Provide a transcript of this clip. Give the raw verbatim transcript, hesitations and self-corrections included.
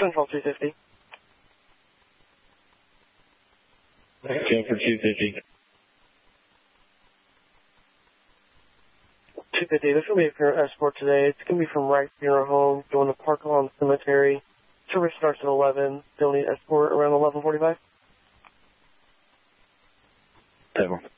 Control two fifty. Jennifer two fifty. two fifty, this will be a funeral escort today. It's going to be from Wright Funeral Home, going to Park Lawn Cemetery. Service starts at eleven. They'll need escort around eleven forty-five. Table.